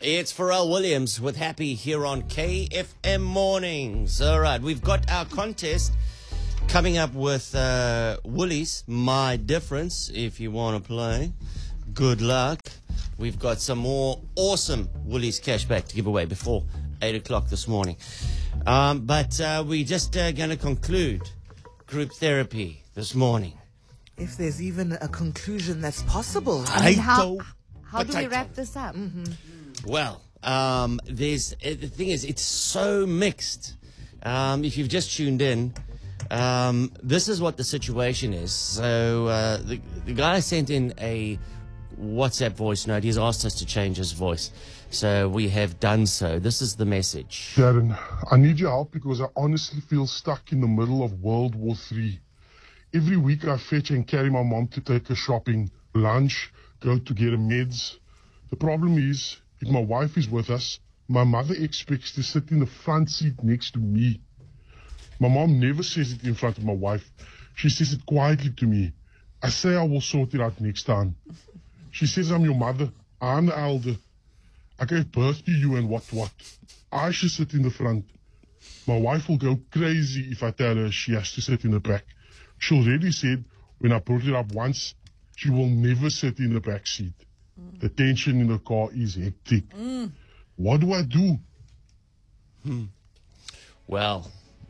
It's Pharrell Williams with Happy here on KFM Mornings. All right, we've got our contest coming up with Woolies, My Difference, if you want to play. Good luck. We've got some more awesome Woolies cashback to give away before 8 o'clock this morning. But we're just going to conclude group therapy this morning. If there's even a conclusion that's possible. How do we wrap this up? Well, the thing is, it's so mixed. If you've just tuned in, this is what the situation is. So the guy sent in a WhatsApp voice note. He's asked us to change his voice. So we have done so. This is the message. Darren, I need your help because I honestly feel stuck in the middle of World War III. Every week I fetch and carry my mom to take her shopping, lunch, go to get her meds. The problem is, if my wife is with us, my mother expects to sit in the front seat next to me. My mom never says it in front of my wife. She says it quietly to me. I say I will sort it out next time. She says I'm your mother. I'm the elder. I gave birth to you and what. I should sit in the front. My wife will go crazy if I tell her she has to sit in the back. She already said when I brought it up once, she will never sit in the back seat. The tension in the car is hectic. What do I do? Well.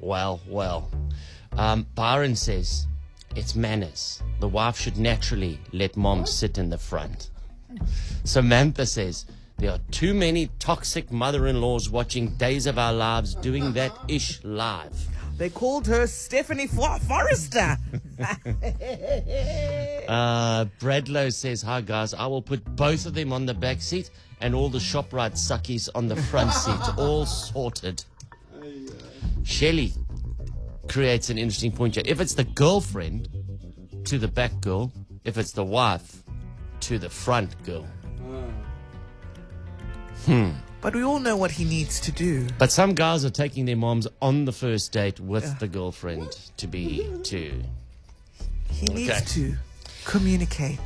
Byron says it's manners. The wife should naturally let mom sit in the front. Samantha says there are too many toxic mother-in-laws watching Days of Our Lives doing that ish live. They called her Stephanie Forrester. Bradlow says, hi guys, I will put both of them on the back seat and all the ShopRite suckies on the front seat. All sorted. Shelley creates an interesting point here. If it's the girlfriend, to the back girl. If it's the wife, to the front girl. But we all know what he needs to do. But some guys are taking their moms on the first date with the girlfriend to be too. He needs to communicate.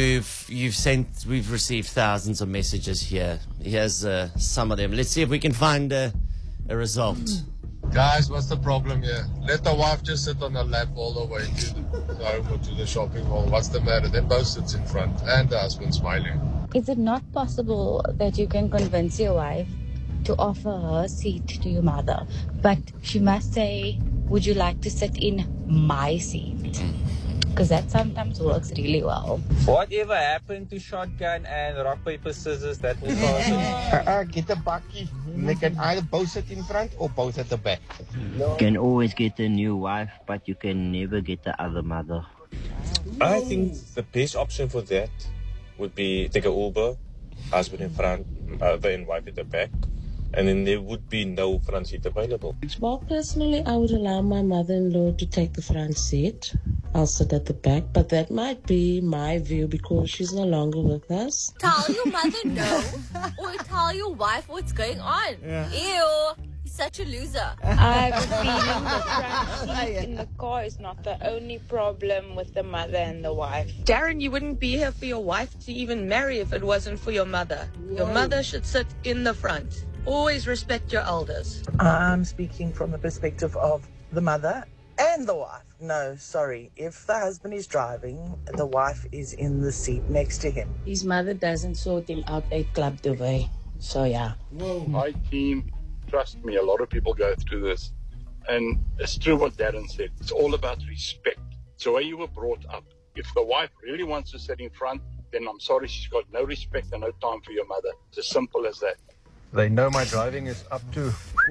We've received thousands of messages here. Here's some of them. Let's see if we can find a result. Guys, what's the problem here? Let the wife just sit on her lap all the way to the home or to the shopping mall. What's the matter? Then both sits in front and the husband smiling. Is it not possible that you can convince your wife to offer her seat to your mother, but she must say, would you like to sit in my seat? Because that sometimes works really well. Whatever happened to shotgun and rock, paper, scissors, that was awesome. Get a bakkie. They can either both sit in front or both at the back. You can always get a new wife, but you can never get the other mother. I think the best option for that would be take an Uber, husband in front, mother and wife at the back, and then there would be no front seat available. Well, personally, I would allow my mother-in-law to take the front seat. I'll sit at the back, but that might be my view because she's no longer with us. Tell your mother no, or tell your wife what's going on. Ew, he's such a loser. I have a feeling the front seat in the car is not the only problem with the mother and the wife. Darren, you wouldn't be here for your wife to even marry if it wasn't for your mother. Your mother should sit in the front. Always respect your elders. I'm speaking from the perspective of the mother and the wife. No, sorry. If the husband is driving, the wife is in the seat next to him. His mother doesn't sort him out a clubbed away. So, yeah. My team, trust me, a lot of people go through this. And it's true what Darren said. It's all about respect. It's the way you were brought up. If the wife really wants to sit in front, then I'm sorry, she's got no respect and no time for your mother. It's as simple as that. They know my driving is up to.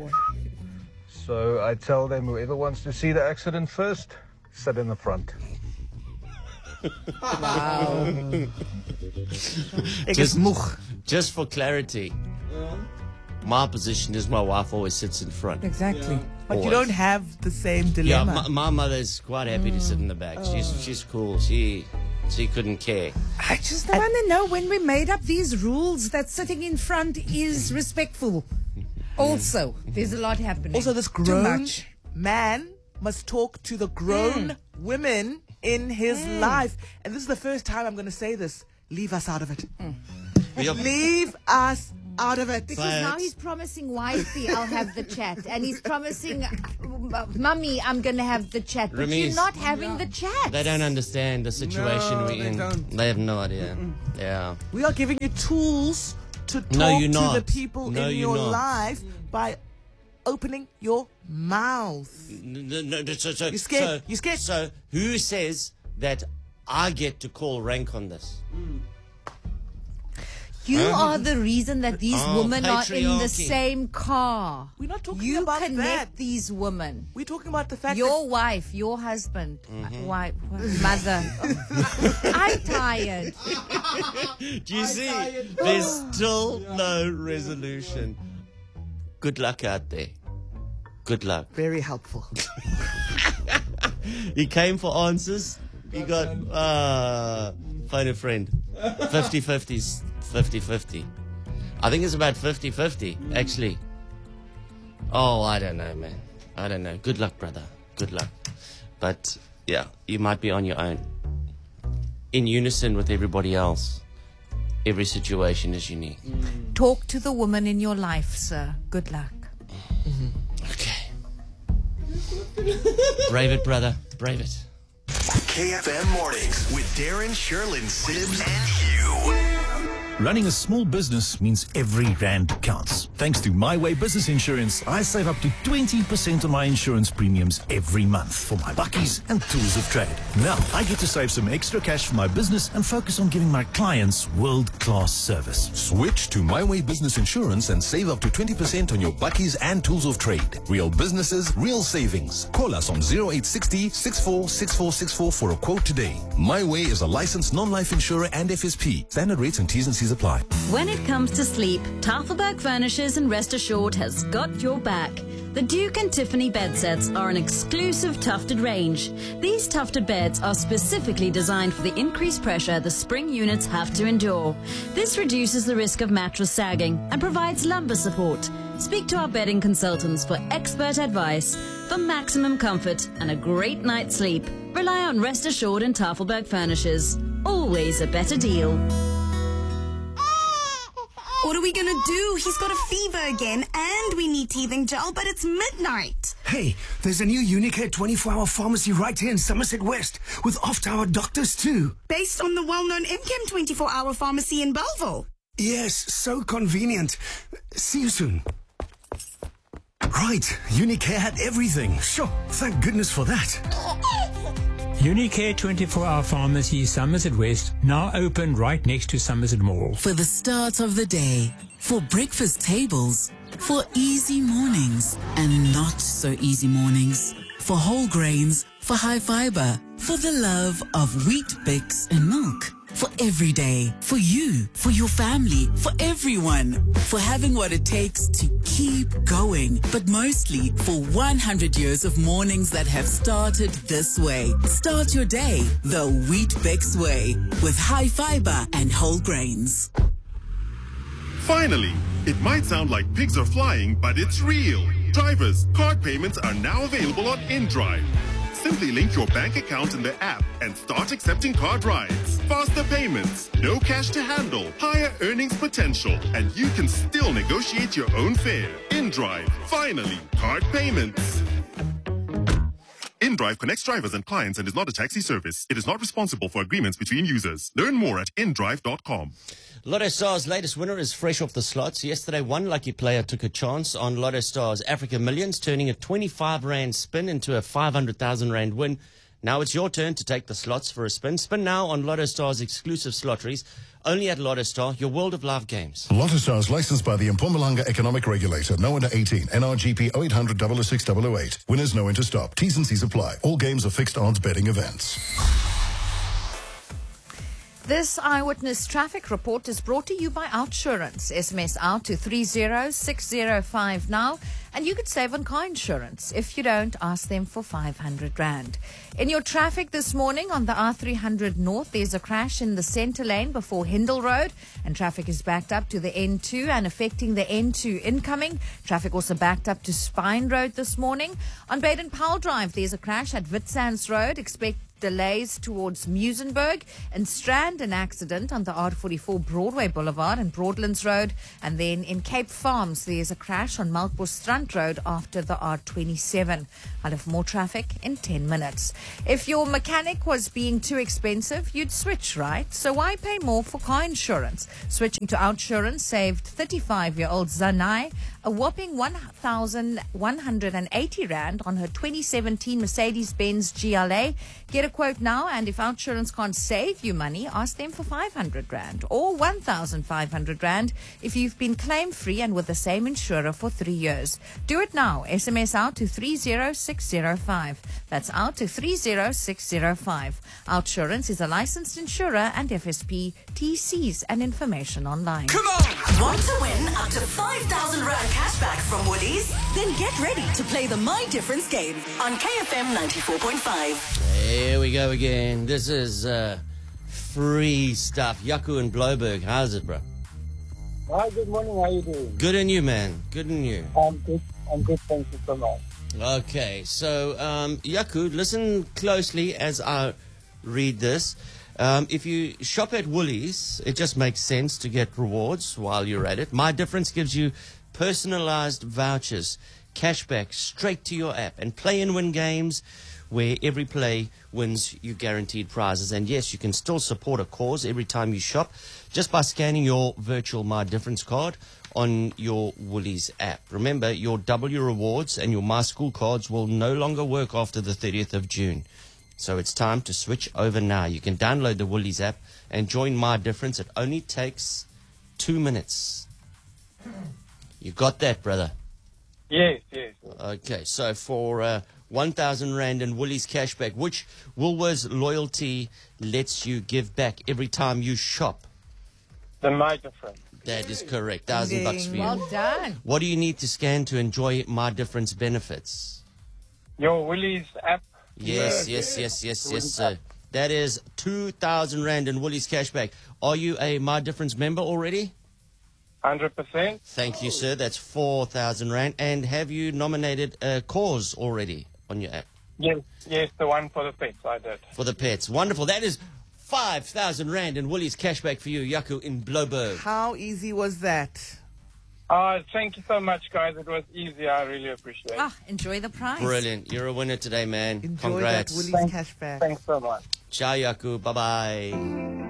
So I tell them whoever wants to see the accident first, sit in the front. Wow. Just for clarity, my position is my wife always sits in front. Exactly. But Always. you don't have the same dilemma. Yeah, my mother is quite happy to sit in the back. She's cool. She couldn't care. I just want to know when we made up these rules that sitting in front is respectful. Also, there's a lot happening. Also, this grown man must talk to the grown women in his life. And this is the first time I'm going to say this. Leave us out of it. Leave us out of it. Because now he's promising wifey, I'll have the chat. And he's promising, mummy, I'm going to have the chat. But Ramiz, you're not having the chat. They don't understand the situation No, we're they in. don't. They have no idea. Yeah. We are giving you tools to talk No, you're to not. the people No, in you're your not. life by opening your mouth. So, You're scared. You're scared. So who says that I get to call rank on this? You are the reason that these women are in the patriarchy. same car. We're not talking You about connect that. these women. We're talking about the fact Your wife, your husband, wife, mother. I'm tired. Do you see? There's still no resolution. Good luck out there. Good luck. Very helpful. He came for answers. He got, phone a friend. 50-50s. 50-50. I think it's about 50-50, actually. Oh, I don't know, man. I don't know. Good luck, brother. Good luck. But, yeah, you might be on your own. In unison with everybody else. Every situation is unique. Talk to the woman in your life, sir. Good luck. Okay. Brave it, brother. Brave it. KFM Mornings with Darren, Sherlyn, Sims, and Hugh. Running a small business means every rand counts. Thanks to My Way Business Insurance, I save up to 20% on my insurance premiums every month for my buckies and tools of trade. Now, I get to save some extra cash for my business and focus on giving my clients world-class service. Switch to My Way Business Insurance and save up to 20% on your buckies and tools of trade. Real businesses, real savings. Call us on 0860 646464 for a quote today. My Way is a licensed non-life insurer and FSP. Standard rates and T's and C's apply. When it comes to sleep, Tafelberg Furnishers and Rest Assured has got your back. The Duke and Tiffany bed sets are an exclusive tufted range. These tufted beds are specifically designed for the increased pressure the spring units have to endure. This reduces the risk of mattress sagging and provides lumbar support. Speak to our bedding consultants for expert advice. For maximum comfort and a great night's sleep, rely on Rest Assured and Tafelberg Furnishers. Always a better deal. What are we gonna do? He's got a fever again, and we need teething gel, but it's midnight. Hey, there's a new Unicare 24-hour pharmacy right here in Somerset West, with off-hour doctors too. Based on the well-known MChem 24-hour pharmacy in Belleville. Yes, so convenient. See you soon. Right, Unicare had everything. Sure, thank goodness for that. Unicare 24-hour pharmacy, Somerset West, now open right next to Somerset Mall. For the start of the day, for breakfast tables, for easy mornings and not so easy mornings, for whole grains, for high fiber, for the love of wheat, Bix and milk. For every day, for you, for your family, for everyone, for having what it takes to keep going, but mostly for 100 years of mornings that have started this way. Start your day the Weet-Bix way with high fiber and whole grains. Finally, it might sound like pigs are flying, but it's real. Drivers, card payments are now available on InDrive. Simply link your bank account in the app and start accepting card rides. Faster payments, no cash to handle, higher earnings potential, and you can still negotiate your own fare. InDrive, finally, card payments. InDrive connects drivers and clients and is not a taxi service. It is not responsible for agreements between users. Learn more at indrive.com. Lotto Stars' latest winner is fresh off the slots. Yesterday, one lucky player took a chance on Lotto Stars Africa Millions, turning a 25 Rand spin into a 500,000 Rand win. Now it's your turn to take the slots for a spin. Spin now on Lotto Stars' exclusive slotteries, only at Lotto Star, your world of live games. Lotto Stars licensed by the Mpumalanga Economic Regulator. No under 18. NRGP 0800 006 008. Winners know when to stop. T's and C's apply. All games are fixed odds betting events. This Eyewitness Traffic Report is brought to you by Outsurance. SMS out to 30605 now, and you could save on car insurance. If you don't, ask them for 500 Rand. In your traffic this morning on the R300 North, there's a crash in the centre lane before Hindle Road, and traffic is backed up to the N2 and affecting the N2 incoming. Traffic also backed up to Spine Road this morning. On Baden-Powell Drive, there's a crash at Witsands Road. Expect delays towards Muizenberg. In Strand, an accident on the R44 Broadway Boulevard and Broadlands Road. And then in Cape Farms, there's a crash on Melkbos Road after the R27. I'll have more traffic in 10 minutes. If your mechanic was being too expensive, you'd switch, right? So why pay more for car insurance? Switching to Outsurance saved 35-year-old Zanai a whopping 1,180 Rand on her 2017 Mercedes-Benz GLA. Get a quote now, and if Outsurance can't save you money, ask them for 500 Rand or 1,500 Rand if you've been claim-free and with the same insurer for 3 years. Do it now. SMS out to 30605. That's out to 30605. Outsurance is a licensed insurer and FSP, TCs and information online. Come on! Want to win up to 5,000 Rand cashback from Woolies? Then get ready to play the My Difference game on KFM 94.5. Here we go again. This is free stuff. Yaku and Bloberg. How's it, bro? Hi, good morning. How you doing? Good and you, man. Good and you. I'm good. Thank you so much. Okay, so Yaku, listen closely as I read this. If you shop at Woolies, it just makes sense to get rewards while you're at it. My Difference gives you personalized vouchers, cashback straight to your app, and play and win games where every play wins you guaranteed prizes. And yes, you can still support a cause every time you shop just by scanning your virtual My Difference card on your Woolies app. Remember, your W rewards and your My School cards will no longer work after the 30th of June. So it's time to switch over now. You can download the Woolies app and join My Difference. It only takes 2 minutes. You got that, brother? Yes. Okay, so for 1,000 Rand in Woolies cashback, which Woolworths loyalty lets you give back every time you shop? The My Difference. That is correct. $1,000 for you. Well done. What do you need to scan to enjoy My Difference benefits? Your Woolies app. Yes, sir. That is 2,000 Rand in Woolies cashback. Are you a My Difference member already? 100%. Thank you, sir. That's 4,000 Rand. And have you nominated a cause already on your app? Yes, the one for the pets, I did. For the pets. Wonderful. That is 5,000 Rand in Woolies cashback for you, Yaku in Bloberg. How easy was that? Thank you so much, guys. It was easy. I really appreciate it. Enjoy the prize. Brilliant. You're a winner today, man. Enjoy Congrats. that Woolies cashback. Thanks so much. Ciao, Yaku. Bye-bye.